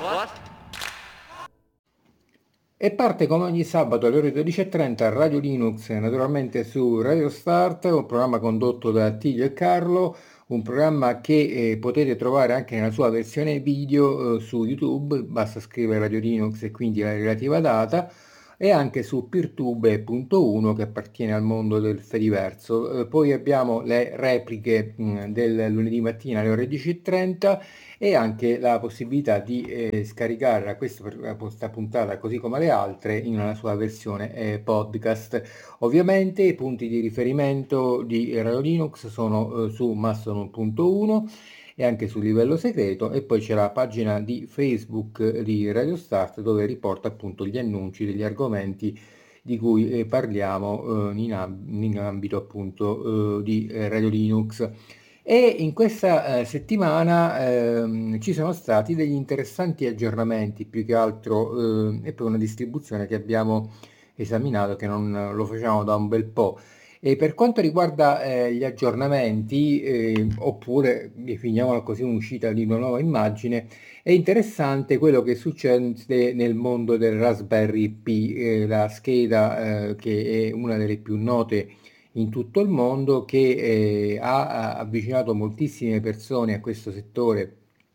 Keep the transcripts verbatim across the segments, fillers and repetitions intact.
E parte come ogni sabato alle ore dodici e trenta Radio Linux, naturalmente su Radio Start, un programma condotto da Attilio e Carlo, un programma che eh, potete trovare anche nella sua versione video eh, su YouTube, basta scrivere Radio Linux e quindi la relativa data, e anche su Peertube punto uno che appartiene al mondo del Fediverso. Eh, poi abbiamo le repliche mh, del lunedì mattina alle ore dieci e trenta e anche la possibilità di eh, scaricare questa, questa puntata così come le altre in una sua versione eh, podcast. Ovviamente i punti di riferimento di Radio Linux sono eh, su Mastodon punto uno e anche sul livello segreto, e poi c'è la pagina di Facebook di Radio Start dove riporta appunto gli annunci degli argomenti di cui eh, parliamo eh, in, amb- in ambito appunto eh, di eh, Radio Linux. E in questa eh, settimana ehm, ci sono stati degli interessanti aggiornamenti, più che altro eh, e per una distribuzione che abbiamo esaminato, che non lo facciamo da un bel po'. E per quanto riguarda eh, gli aggiornamenti, eh, oppure definiamolo così, un'uscita di una nuova immagine, è interessante quello che succede nel mondo del Raspberry Pi, eh, la scheda eh, che è una delle più note in tutto il mondo, che eh, ha avvicinato moltissime persone a questo settore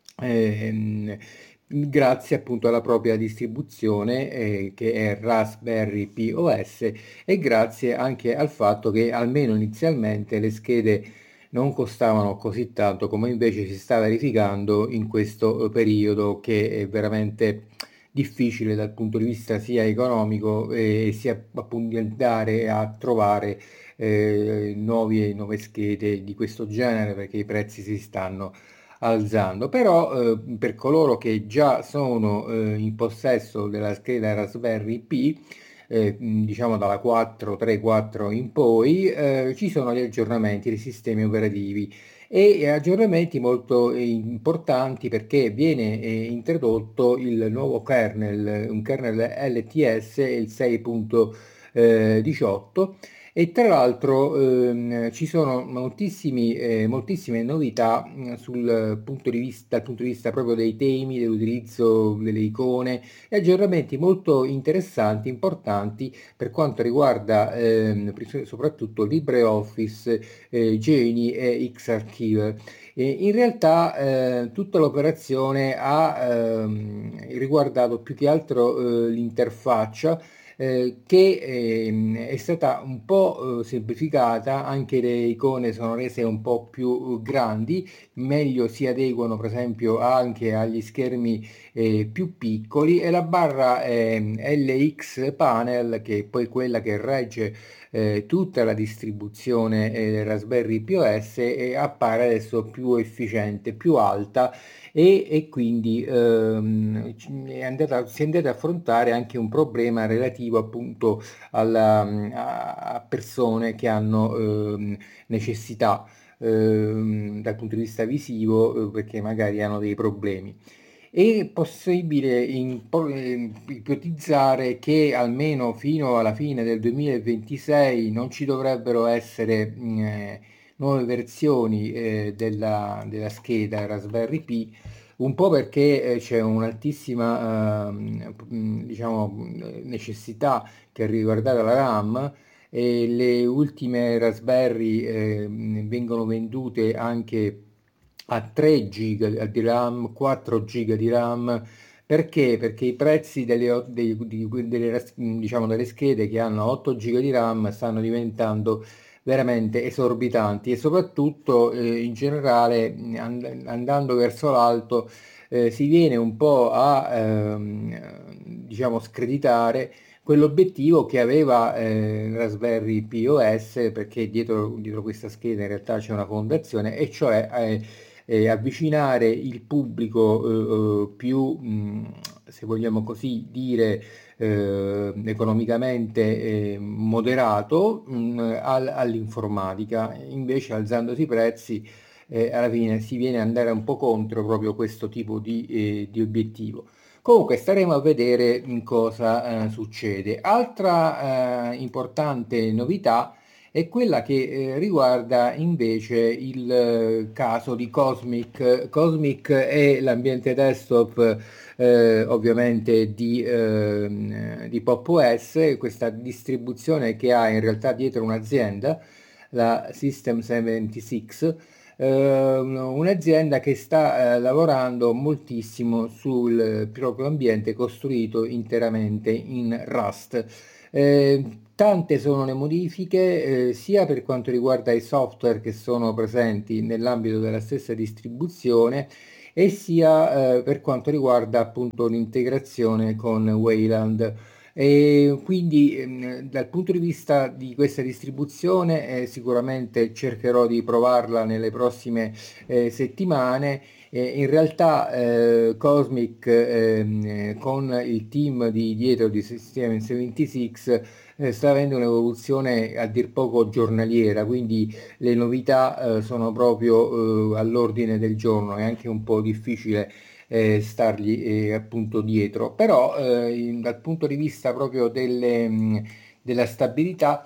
ehm, grazie appunto alla propria distribuzione eh, che è Raspberry Pi O S, e grazie anche al fatto che almeno inizialmente le schede non costavano così tanto come invece si sta verificando in questo periodo, che è veramente difficile dal punto di vista sia economico e sia appunto di andare a trovare eh, nuove, nuove schede di questo genere, perché i prezzi si stanno alzando. Però eh, per coloro che già sono eh, in possesso della scheda Raspberry Pi, eh, diciamo dalla quattro, tre, quattro in poi, eh, ci sono gli aggiornamenti dei sistemi operativi e aggiornamenti molto importanti, perché viene eh, introdotto il nuovo kernel, un kernel L T S, il sei punto diciotto. E tra l'altro ehm, ci sono moltissimi, eh, moltissime novità mh, sul punto di vista, dal punto di vista proprio dei temi, dell'utilizzo delle icone, e aggiornamenti molto interessanti, importanti per quanto riguarda ehm, soprattutto LibreOffice, eh, Genie e Xarchive. E in realtà eh, tutta l'operazione ha ehm, riguardato più che altro eh, l'interfaccia, eh, che ehm, è stata un po' eh, semplificata, anche le icone sono rese un po' più grandi, meglio si adeguano per esempio anche agli schermi eh, più piccoli, e la barra ehm, L X Panel, che è poi quella che regge eh, tutta la distribuzione eh, Raspberry Pi O S, e appare adesso più efficiente, più alta, e, e quindi ehm, è andata, si è andato ad affrontare anche un problema relativo appunto alla, a persone che hanno ehm, necessità ehm, dal punto di vista visivo, eh, perché magari hanno dei problemi. È possibile in- po- eh, ipotizzare che almeno fino alla fine del duemilaventisei non ci dovrebbero essere mh, eh, nuove versioni eh, della, della scheda Raspberry Pi, un po' perché eh, c'è un'altissima ehm, mh, diciamo, mh, necessità che riguarda la RAM, e le ultime Raspberry eh, mh, vengono vendute anche a tre giga di RAM, quattro giga di RAM. Perché? Perché i prezzi delle, o- dei- di- delle, ras- diciamo, delle schede che hanno otto giga di RAM stanno diventando veramente esorbitanti, e soprattutto eh, in generale mh, and- andando verso l'alto eh, si viene un po' a ehm, diciamo screditare quell'obiettivo che aveva eh, Raspberry Pi O S, perché dietro, dietro questa scheda in realtà c'è una fondazione, e cioè eh, eh, avvicinare il pubblico eh, eh, più, mh, se vogliamo così dire, eh, economicamente eh, moderato mh, al- all'informatica. Invece, alzandosi i prezzi, eh, alla fine si viene ad andare un po' contro proprio questo tipo di, eh, di obiettivo. Comunque staremo a vedere in cosa eh, succede. Altra eh, importante novità è quella che eh, riguarda invece il eh, caso di Cosmic. Cosmic è l'ambiente desktop eh, ovviamente di, ehm, di Pop! O S, questa distribuzione che ha in realtà dietro un'azienda, la System settantasei, eh, un'azienda che sta eh, lavorando moltissimo sul proprio ambiente costruito interamente in Rust. Eh, tante sono le modifiche, eh, sia per quanto riguarda i software che sono presenti nell'ambito della stessa distribuzione, e sia eh, per quanto riguarda appunto l'integrazione con Wayland. E quindi ehm, dal punto di vista di questa distribuzione eh, sicuramente cercherò di provarla nelle prossime eh, settimane. Eh, in realtà eh, Cosmic ehm, eh, con il team di dietro di System settantasei eh, sta avendo un'evoluzione a dir poco giornaliera, quindi le novità eh, sono proprio eh, all'ordine del giorno, è anche un po' difficile eh, stargli eh, appunto dietro, però eh, in- dal punto di vista proprio delle, mh, della stabilità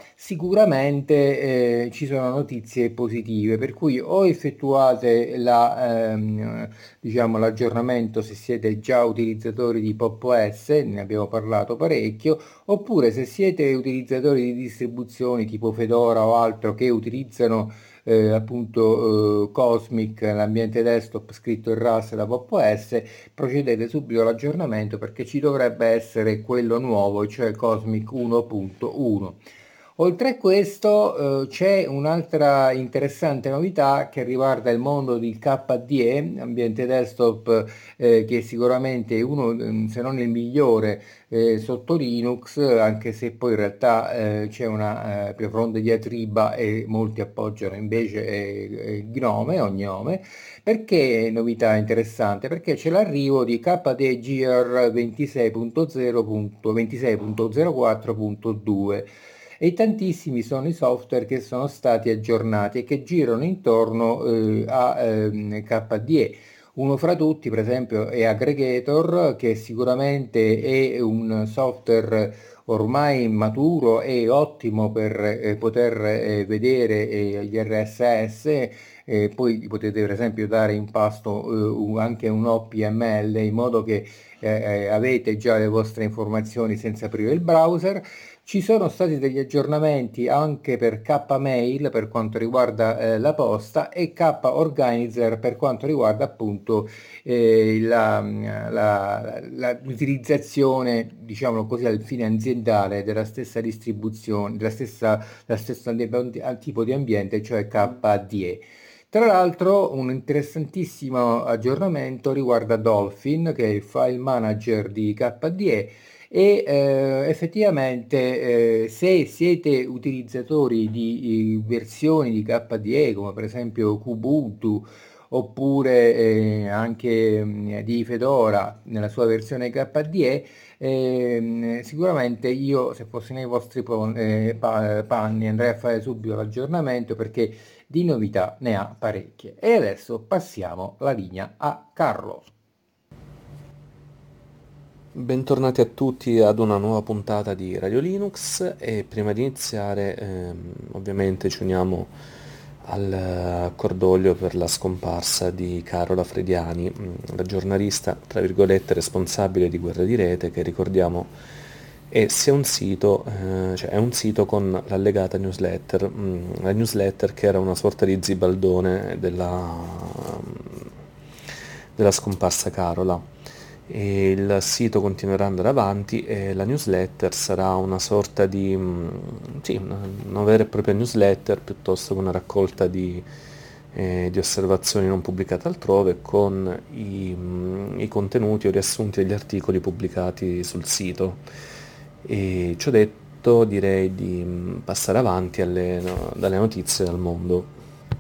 sicuramente eh, ci sono notizie positive, per cui o effettuate la, ehm, diciamo, l'aggiornamento se siete già utilizzatori di Pop! O S, ne abbiamo parlato parecchio, oppure se siete utilizzatori di distribuzioni tipo Fedora o altro che utilizzano eh, appunto eh, Cosmic, l'ambiente desktop scritto in Rust da Pop! O S, procedete subito all'aggiornamento perché ci dovrebbe essere quello nuovo, cioè Cosmic uno punto uno. Oltre a questo, eh, c'è un'altra interessante novità che riguarda il mondo di K D E, ambiente desktop eh, che sicuramente è uno, mm, se non il migliore eh, sotto Linux, anche se poi in realtà eh, c'è una eh, profonda diatriba e molti appoggiano invece eh, eh, Gnome o Gnome. Perché novità interessante? Perché c'è l'arrivo di K D E Gear ventisei punto zero punto ventisei punto zero quattro punto due e tantissimi sono i software che sono stati aggiornati e che girano intorno eh, a ehm, K D E. Uno fra tutti, per esempio, è Aggregator, che sicuramente è un software ormai maturo e ottimo per eh, poter eh, vedere eh, gli R S S. Eh, poi gli potete per esempio dare in pasto eh, un- anche un O P M L in modo che eh, eh, avete già le vostre informazioni senza aprire il browser. Ci sono stati degli aggiornamenti anche per Kmail per quanto riguarda eh, la posta e K-Organizer per quanto riguarda appunto eh, la, la- la- l'utilizzazione, diciamo così, al fine aziendale della stessa distribuzione, della stessa, della stessa tipo di ambiente, cioè K D E. Tra l'altro, un interessantissimo aggiornamento riguarda Dolphin, che è il file manager di K D E, e eh, effettivamente eh, se siete utilizzatori di eh, versioni di K D E come per esempio Kubuntu oppure eh, anche mh, di Fedora nella sua versione K D E, ehm, sicuramente io se fossi nei vostri po- eh, pa- panni andrei a fare subito l'aggiornamento perché di novità ne ha parecchie. E adesso passiamo la linea a Carlo. Bentornati a tutti ad una nuova puntata di Radio Linux e prima di iniziare ehm, ovviamente ci uniamo al eh, cordoglio per la scomparsa di Carola Frediani, mh, la giornalista tra virgolette responsabile di Guerra di Rete che ricordiamo è sia un sito, eh, cioè è un sito con l'allegata newsletter, mh, la newsletter che era una sorta di zibaldone della, della scomparsa Carola. E il sito continuerà ad andare avanti e la newsletter sarà una sorta di, mm, sì, una, una vera e propria newsletter piuttosto che una raccolta di, eh, di osservazioni non pubblicate altrove con i, mm, i contenuti o riassunti degli articoli pubblicati sul sito. E ciò detto, direi di mm, passare avanti alle, no, dalle notizie dal mondo.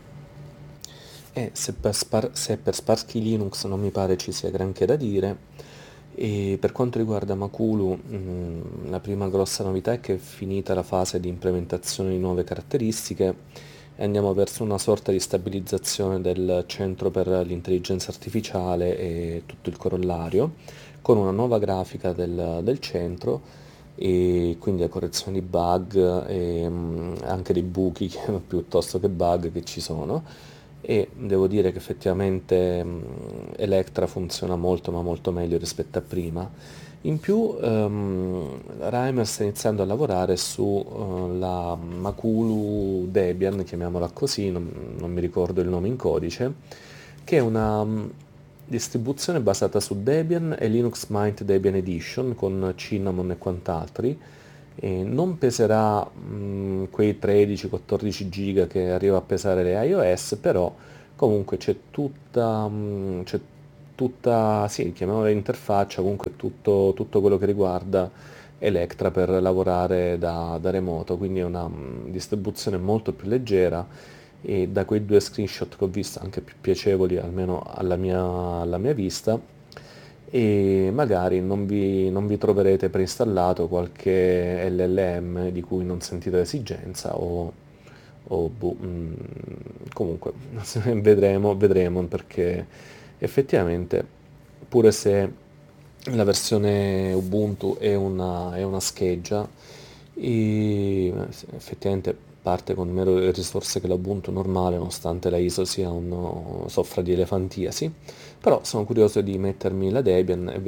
E se per, Spar- se per Sparsky Linux non mi pare ci sia granché da dire, e per quanto riguarda Makulu, mh, la prima grossa novità è che è finita la fase di implementazione di nuove caratteristiche e andiamo verso una sorta di stabilizzazione del centro per l'intelligenza artificiale e tutto il corollario, con una nuova grafica del, del centro, e quindi la correzione di bug e mh, anche dei buchi che- piuttosto che bug che ci sono. E devo dire che effettivamente mh, Electra funziona molto ma molto meglio rispetto a prima. In più ehm, Reimer sta iniziando a lavorare sulla Makulu Debian, chiamiamola così, non, non mi ricordo il nome in codice, che è una mh, distribuzione basata su Debian e Linux Mint Debian Edition con Cinnamon e quant'altri. E non peserà mh, quei tredici quattordici giga che arriva a pesare le iOS, però comunque c'è tutta, mh, c'è tutta, sì, chiamiamola interfaccia, comunque tutto, tutto quello che riguarda Electra per lavorare da, da remoto, quindi è una mh, distribuzione molto più leggera e da quei due screenshot che ho visto anche più piacevoli, almeno alla mia, alla mia vista, e magari non vi, non vi troverete preinstallato qualche L L M di cui non sentite l'esigenza o, o boh, mm, comunque vedremo, vedremo perché effettivamente pure se la versione Ubuntu è una, è una scheggia e effettivamente parte con meno risorse che l'Ubuntu normale, nonostante la I S O sia un, soffra di elefantiasi, però sono curioso di mettermi la Debian e